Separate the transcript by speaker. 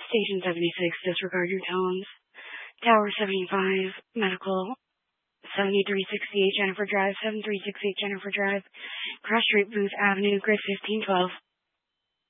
Speaker 1: Station 76, disregard your tones. Tower 75, medical. 7368 Jennifer Drive, 7368 Jennifer Drive. Cross Street, Booth Avenue, grid 1512.